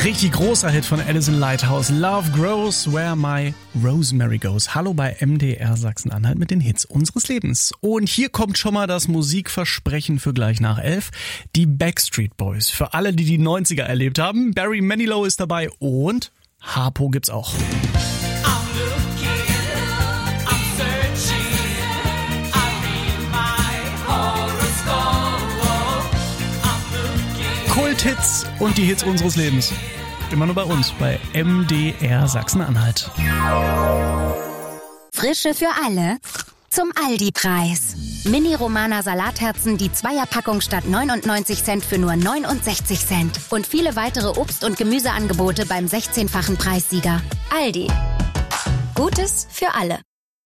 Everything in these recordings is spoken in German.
Richtig großer Hit von Alison Lighthouse. Love grows where my rosemary goes. Hallo bei MDR Sachsen-Anhalt mit den Hits unseres Lebens. Und hier kommt schon mal das Musikversprechen für gleich nach 11. Die Backstreet Boys. Für alle, die die 90er erlebt haben. Barry Manilow ist dabei und Harpo gibt's auch. Kulthits und die Hits unseres Lebens. Immer nur bei uns, bei MDR Sachsen-Anhalt. Frische für alle zum Aldi-Preis. Mini-Romana Salatherzen, die Zweierpackung statt 99 Cent für nur 69 Cent. Und viele weitere Obst- und Gemüseangebote beim 16-fachen Preissieger. Aldi. Gutes für alle.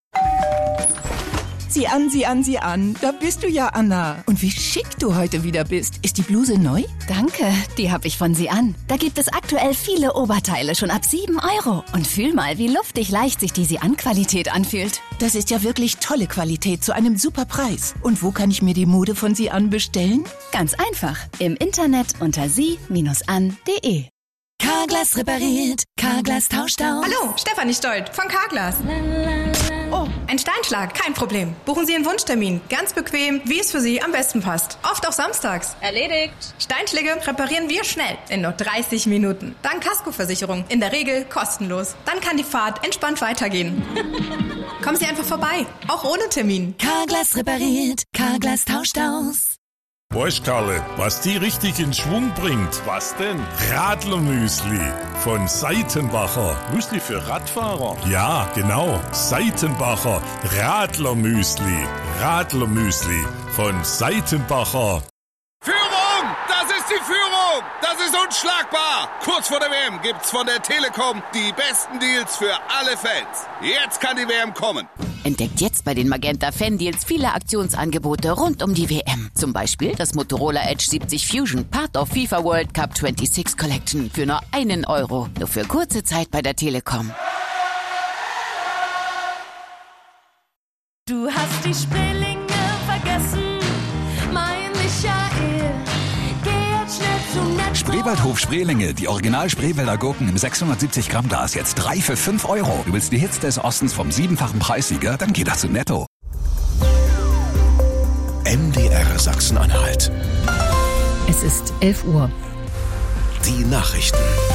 Sieh an. Da bist du ja, Anna. Und wie schick du heute wieder bist. Ist die Bluse neu? Danke, die habe ich von Sie an. Da gibt es aktuell viele Oberteile schon ab 7 €. Und fühl mal, wie luftig leicht sich die Sie-an-Qualität anfühlt. Das ist ja wirklich tolle Qualität zu einem super Preis. Und wo kann ich mir die Mode von Sie an bestellen? Ganz einfach. Im Internet unter sie-an.de. Carglass repariert, Carglass tauscht aus. Hallo, Stefanie Stolt von Carglass. Oh, ein Steinschlag, kein Problem. Buchen Sie einen Wunschtermin. Ganz bequem, wie es für Sie am besten passt. Oft auch samstags. Erledigt. Steinschläge reparieren wir schnell, in nur 30 Minuten. Dank Kaskoversicherung, in der Regel kostenlos. Dann kann die Fahrt entspannt weitergehen. Kommen Sie einfach vorbei, auch ohne Termin. Carglass repariert, Carglass tauscht aus. Weißt Karle, was die richtig in Schwung bringt? Was denn? Radlermüsli von Seitenbacher. Müsli für Radfahrer? Ja, genau. Seitenbacher Radlermüsli. Radlermüsli von Seitenbacher. Führung! Das ist die Führung! Das ist unschlagbar! Kurz vor der WM gibt's von der Telekom die besten Deals für alle Fans. Jetzt kann die WM kommen. Entdeckt jetzt bei den Magenta Fan-Deals viele Aktionsangebote rund um die WM. Zum Beispiel das Motorola Edge 70 Fusion, Part of FIFA World Cup 26 Collection für nur 1 €. Nur für kurze Zeit bei der Telekom. Du hast die Spreelinge vergessen, mein Michael. Geh jetzt schnell zu Netto. Spreewaldhof Spreelinge, die Original Spreewälder Gurken im 670 Gramm Glas, jetzt 3 für 5 €. Du willst die Hits des Ostens vom 7-fachen Preissieger? Dann geh doch zu Netto. MDR Sachsen-Anhalt. Es ist 11 Uhr. Die Nachrichten.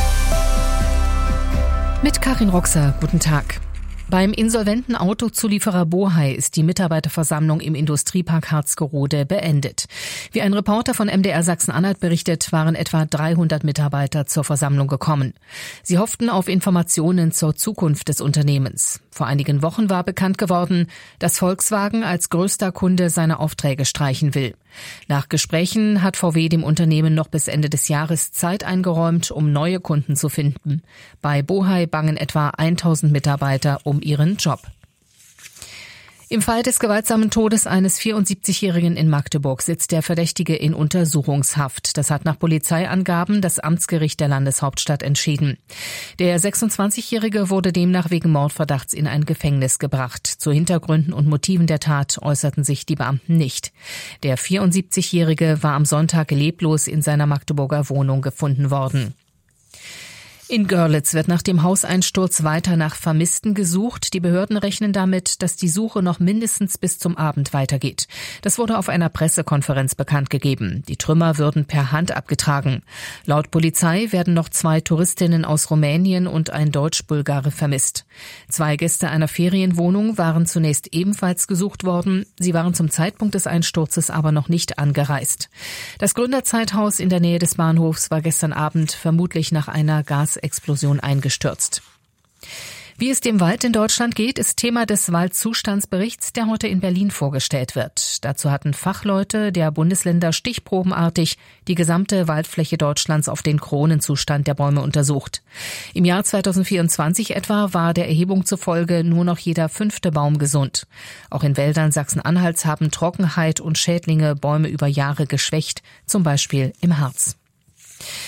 Mit Karin Roxer, guten Tag. Beim insolventen Autozulieferer Bohai ist die Mitarbeiterversammlung im Industriepark Harzgerode beendet. Wie ein Reporter von MDR Sachsen-Anhalt berichtet, waren etwa 300 Mitarbeiter zur Versammlung gekommen. Sie hofften auf Informationen zur Zukunft des Unternehmens. Vor einigen Wochen war bekannt geworden, dass Volkswagen als größter Kunde seine Aufträge streichen will. Nach Gesprächen hat VW dem Unternehmen noch bis Ende des Jahres Zeit eingeräumt, um neue Kunden zu finden. Bei Bohai bangen etwa 1000 Mitarbeiter um ihren Job. Im Fall des gewaltsamen Todes eines 74-Jährigen in Magdeburg sitzt der Verdächtige in Untersuchungshaft. Das hat nach Polizeiangaben das Amtsgericht der Landeshauptstadt entschieden. Der 26-Jährige wurde demnach wegen Mordverdachts in ein Gefängnis gebracht. Zu Hintergründen und Motiven der Tat äußerten sich die Beamten nicht. Der 74-Jährige war am Sonntag leblos in seiner Magdeburger Wohnung gefunden worden. In Görlitz wird nach dem Hauseinsturz weiter nach Vermissten gesucht. Die Behörden rechnen damit, dass die Suche noch mindestens bis zum Abend weitergeht. Das wurde auf einer Pressekonferenz bekannt gegeben. Die Trümmer würden per Hand abgetragen. Laut Polizei werden noch 2 Touristinnen aus Rumänien und ein Deutsch-Bulgare vermisst. 2 Gäste einer Ferienwohnung waren zunächst ebenfalls gesucht worden. Sie waren zum Zeitpunkt des Einsturzes aber noch nicht angereist. Das Gründerzeithaus in der Nähe des Bahnhofs war gestern Abend vermutlich nach einer Gasexplosion eingestürzt. Wie es dem Wald in Deutschland geht, ist Thema des Waldzustandsberichts, der heute in Berlin vorgestellt wird. Dazu hatten Fachleute der Bundesländer stichprobenartig die gesamte Waldfläche Deutschlands auf den Kronenzustand der Bäume untersucht. Im Jahr 2024 etwa war der Erhebung zufolge nur noch jeder 5. Baum gesund. Auch in Wäldern Sachsen-Anhalts haben Trockenheit und Schädlinge Bäume über Jahre geschwächt, zum Beispiel im Harz.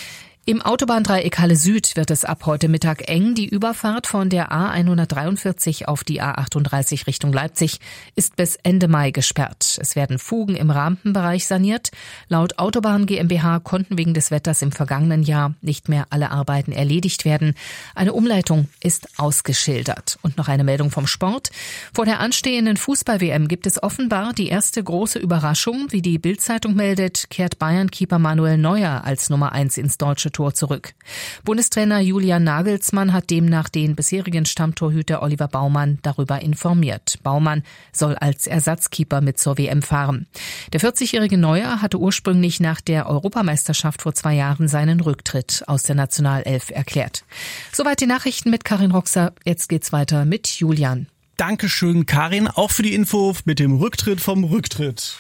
Im Autobahndreieck Halle Süd wird es ab heute Mittag eng. Die Überfahrt von der A143 auf die A38 Richtung Leipzig ist bis Ende Mai gesperrt. Es werden Fugen im Rampenbereich saniert. Laut Autobahn GmbH konnten wegen des Wetters im vergangenen Jahr nicht mehr alle Arbeiten erledigt werden. Eine Umleitung ist ausgeschildert. Und noch eine Meldung vom Sport. Vor der anstehenden Fußball-WM gibt es offenbar die erste große Überraschung. Wie die Bild-Zeitung meldet, kehrt Bayern-Keeper Manuel Neuer als Nummer 1 ins deutsche Tor zurück. Bundestrainer Julian Nagelsmann hat demnach den bisherigen Stammtorhüter Oliver Baumann darüber informiert. Baumann soll als Ersatzkeeper mit zur WM fahren. Der 40-jährige Neuer hatte ursprünglich nach der Europameisterschaft vor 2 Jahren seinen Rücktritt aus der Nationalelf erklärt. Soweit die Nachrichten mit Karin Roxer. Jetzt geht's weiter mit Julian. Dankeschön, Karin, auch für die Info mit dem Rücktritt vom Rücktritt.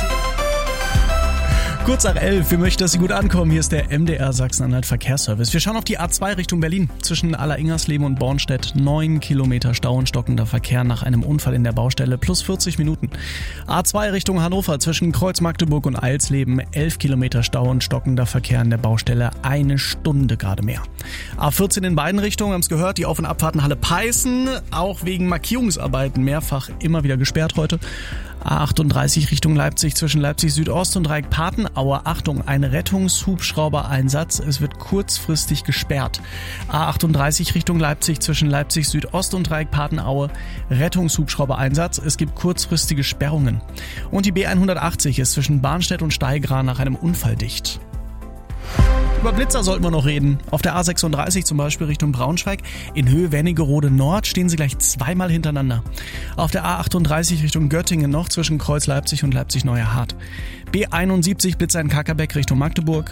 Kurz nach 11, wir möchten, dass Sie gut ankommen. Hier ist der MDR Sachsen-Anhalt Verkehrsservice. Wir schauen auf die A2 Richtung Berlin. Zwischen Aller-Ingersleben und Bornstedt 9 Kilometer Stau und stockender Verkehr nach einem Unfall in der Baustelle plus 40 Minuten. A2 Richtung Hannover zwischen Kreuz Magdeburg und Eilsleben 11 Kilometer Stau und stockender Verkehr in der Baustelle 1 Stunde gerade mehr. A14 in beiden Richtungen, haben es gehört, die Auf- und Abfahrten Halle Peißen, auch wegen Markierungsarbeiten mehrfach immer wieder gesperrt heute. A38 Richtung Leipzig zwischen Leipzig Südost und Dreieck Patenaue. Achtung, ein Rettungshubschrauber-Einsatz. Es wird kurzfristig gesperrt. A38 Richtung Leipzig zwischen Leipzig Südost und Dreieck Patenaue. Rettungshubschrauber-Einsatz. Es gibt kurzfristige Sperrungen. Und die B180 ist zwischen Barnstedt und Steigra nach einem Unfall dicht. Über Blitzer sollten wir noch reden. Auf der A36 zum Beispiel Richtung Braunschweig. In Höhe Wernigerode Nord stehen sie gleich zweimal hintereinander. Auf der A38 Richtung Göttingen noch zwischen Kreuz Leipzig und Leipzig-Neuerhardt. B71 Blitzer in Kackerbeck Richtung Magdeburg.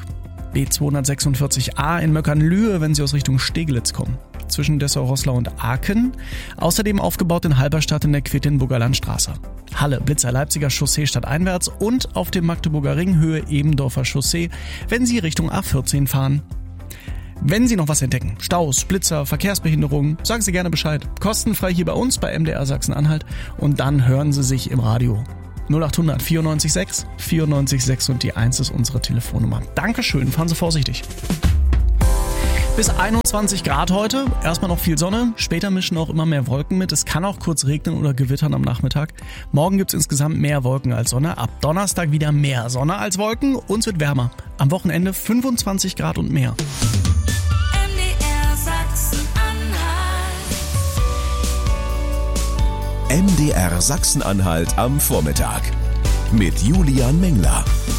B246a in Möckernlühe, wenn Sie aus Richtung Steglitz kommen. Zwischen Dessau-Roßlau und Aachen. Außerdem aufgebaut in Halberstadt in der Quedlinburger Landstraße. Halle, Blitzer Leipziger Chaussee stadteinwärts und auf dem Magdeburger Ring Höhe Ebendorfer Chaussee, wenn Sie Richtung A14 fahren. Wenn Sie noch was entdecken, Staus, Blitzer, Verkehrsbehinderungen, sagen Sie gerne Bescheid. Kostenfrei hier bei uns bei MDR Sachsen-Anhalt und dann hören Sie sich im Radio. 0800 94 6 94 6 und die 1 ist unsere Telefonnummer. Dankeschön, fahren Sie vorsichtig. Bis 21 Grad heute, erstmal noch viel Sonne, später mischen auch immer mehr Wolken mit. Es kann auch kurz regnen oder gewittern am Nachmittag. Morgen gibt es insgesamt mehr Wolken als Sonne, ab Donnerstag wieder mehr Sonne als Wolken und es wird wärmer. Am Wochenende 25 Grad und mehr. MDR Sachsen-Anhalt am Vormittag mit Julian Mengler.